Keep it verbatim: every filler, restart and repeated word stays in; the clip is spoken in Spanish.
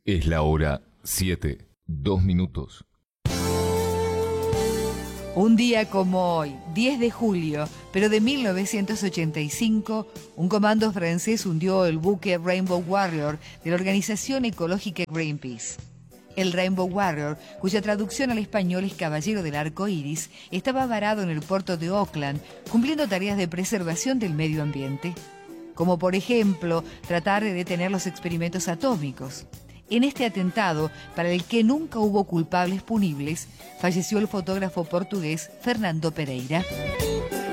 Es la hora siete, dos minutos. Un día como hoy, diez de julio, pero de mil novecientos ochenta y cinco, un comando francés hundió el buque Rainbow Warrior de la organización ecológica Greenpeace. El Rainbow Warrior, cuya traducción al español es Caballero del Arco Iris, estaba varado en el puerto de Auckland, cumpliendo tareas de preservación del medio ambiente, como por ejemplo tratar de detener los experimentos atómicos. En este atentado, para el que nunca hubo culpables punibles, falleció el fotógrafo portugués Fernando Pereira.